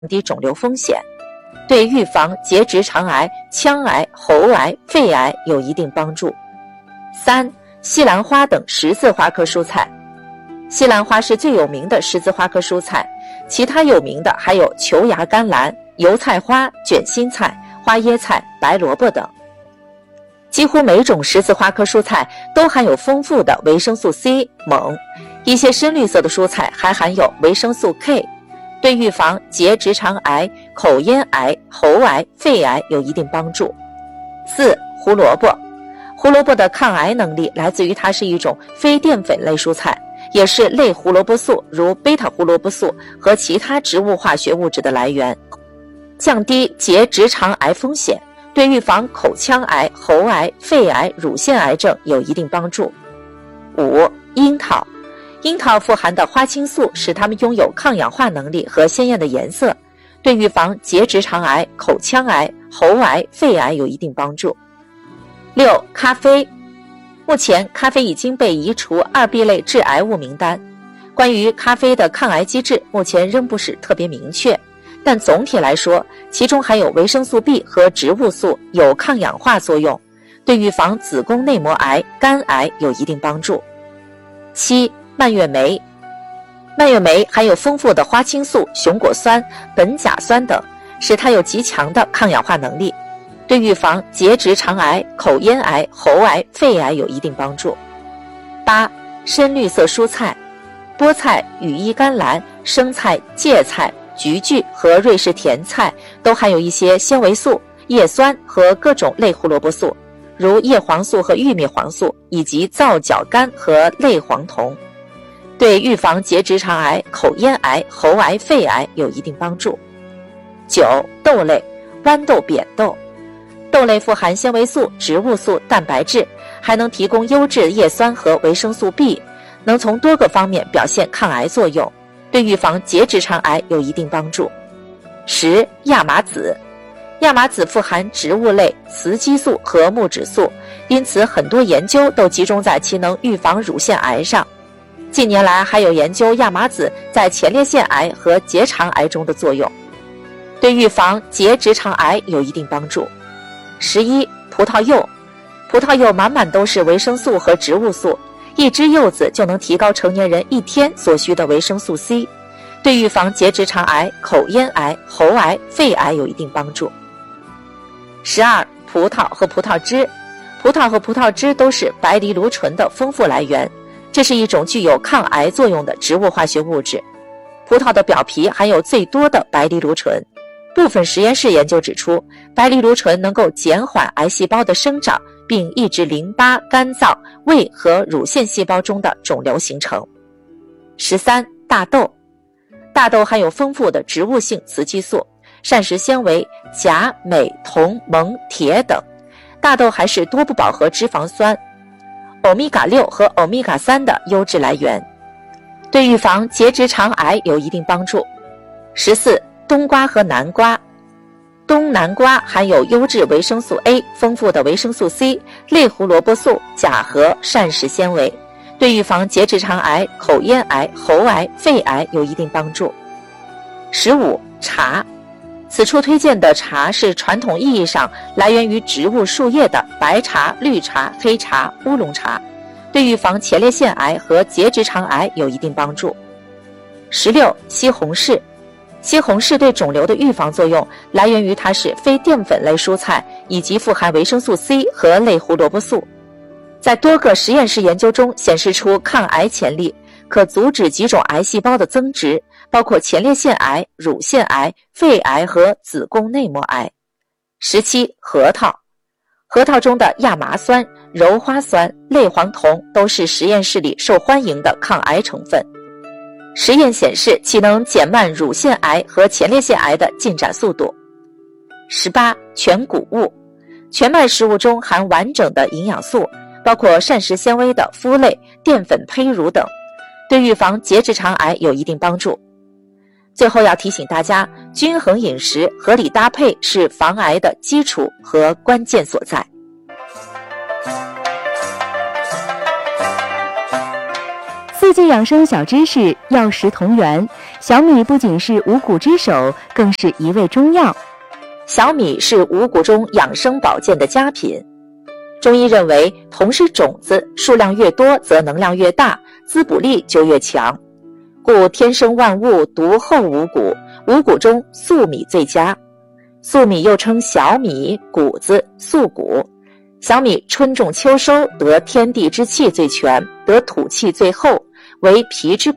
低肿瘤风险，对预防结直肠癌、腔癌、喉癌、肺癌有一定帮助。3. 西兰花等十字花科蔬菜。西兰花是最有名的十字花科蔬菜，其他有名的还有球芽甘蓝、油菜花、卷心菜、花椰菜、白萝卜等。几乎每种十字花科蔬菜都含有丰富的维生素 C、锰，一些深绿色的蔬菜还含有维生素 K， 对预防结直肠癌、口咽癌、喉癌、肺癌有一定帮助。4. 胡萝卜。胡萝卜的抗癌能力来自于它是一种非淀粉类蔬菜，也是类胡萝卜素如贝塔胡萝卜素和其他植物化学物质的来源，降低结直肠癌风险，对预防口腔癌、喉癌、肺癌、乳腺癌症有一定帮助。5. 樱桃。樱桃富含的花青素使它们拥有抗氧化能力和鲜艳的颜色，对预防结直肠癌、口腔癌、喉癌、肺癌有一定帮助。6. 咖啡。目前咖啡已经被移除2B 类致癌物名单，关于咖啡的抗癌机制目前仍不是特别明确，但总体来说，其中含有维生素 B 和植物素，有抗氧化作用，对预防子宫内膜癌、肝癌有一定帮助。7. 蔓越莓。蔓越莓含有丰富的花青素、熊果酸、苯甲酸等，使它有极强的抗氧化能力，对预防结直肠癌、口咽癌、喉癌、肺癌有一定帮助。8. 深绿色蔬菜。菠菜、羽衣甘蓝、生菜、芥菜、菊苣和瑞士甜菜都含有一些纤维素、叶酸和各种类胡萝卜素，如叶黄素和玉米黄素，以及皂角苷和类黄酮，对预防结直肠癌、口咽癌、喉癌、肺癌有一定帮助。9. 豆类。豌豆、扁豆。豆类富含纤维素、植物素、蛋白质，还能提供优质叶酸和维生素 B， 能从多个方面表现抗癌作用，对预防结直肠癌有一定帮助。10. 亚麻籽。亚麻籽富含植物类雌激素和木质素，因此很多研究都集中在其能预防乳腺癌上。近年来还有研究亚麻籽在前列腺癌和结肠癌中的作用，对预防结直肠癌有一定帮助。11. 葡萄柚。葡萄柚满满都是维生素和植物素，一只柚子就能提高成年人1天所需的维生素 C， 对预防结直肠癌、口咽癌、喉癌、肺癌有一定帮助。12. 葡萄和葡萄汁。葡萄和葡萄汁都是白藜芦醇的丰富来源，这是一种具有抗癌作用的植物化学物质。葡萄的表皮含有最多的白藜芦醇，部分实验室研究指出，白藜芦醇能够减缓癌细胞的生长，并抑制淋巴、肝脏、胃和乳腺细胞中的肿瘤形成。13. 大豆。大豆含有丰富的植物性雌激素、膳食纤维、钾、镁、铜、锰、铁等。大豆还是多不饱和脂肪酸、欧米伽6和欧米伽3的优质来源，对预防结直肠癌有一定帮助。14. 冬瓜和南瓜。冬南瓜含有优质维生素 A、丰富的维生素 C、类胡萝卜素、钾和膳食纤维，对预防结直肠癌、口咽癌、喉癌、肺癌有一定帮助。15. 茶。此处推荐的茶是传统意义上来源于植物树叶的白茶、绿茶、黑茶、乌龙茶，对预防前列腺癌和结直肠癌有一定帮助。16. 西红柿。西红柿对肿瘤的预防作用来源于它是非淀粉类蔬菜，以及富含维生素 C 和类胡萝卜素，在多个实验室研究中显示出抗癌潜力，可阻止几种癌细胞的增殖，包括前列腺癌、乳腺癌、肺癌和子宫内膜癌。17. 核桃。核桃中的亚麻酸、鞣花酸、类黄酮都是实验室里受欢迎的抗癌成分。实验显示其能减慢乳腺癌和前列腺癌的进展速度。18. 全谷物。全麦食物中含完整的营养素，包括膳食纤维的麸类、淀粉胚乳等，对预防结直肠癌有一定帮助。最后要提醒大家，均衡饮食、合理搭配是防癌的基础和关键所在。 世界养生小知识，药食同源。小米不仅是五谷之首，更是一味中药。 小米是五谷中养生保健的佳品。中医认为，同是种子，数量越多则能量越大，滋补力就越强。故天生万物独厚五谷，五谷中粟米最佳。粟米又称小米、谷子、粟谷。小米春种秋收，得天地之气最全，得土气最厚，为脾之